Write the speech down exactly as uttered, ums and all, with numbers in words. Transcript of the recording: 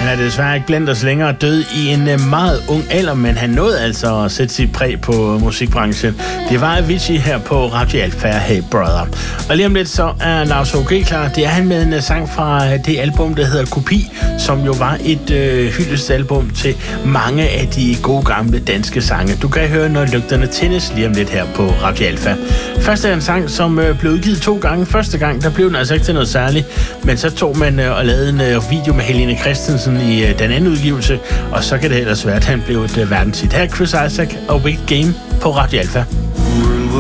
Han er desværre ikke blandt os længere, død i en meget ung alder, men han nåede altså at sætte sit præg på musikbranchen. Det var Avicii her på Radio Alfa, Hey Brother. Og lige om lidt så er Lars H G klar. Det er han med en sang fra det album, der hedder Kopi, som jo var et øh, hyldestalbum til mange af de gode gamle danske sange. Du kan høre, når lygterne tændes lige om lidt her på Radio Alfa. Først er en sang, som øh, blev udgivet to gange. Første gang, der blev den altså ikke til noget særligt, men så tog man øh, og lavede en øh, video med Helene Christensen i øh, den anden udgivelse, og så kan det ellers være, at han blev et øh, verdenshit. Her er Chris Isaak og Wicked Game på Radio Alfa.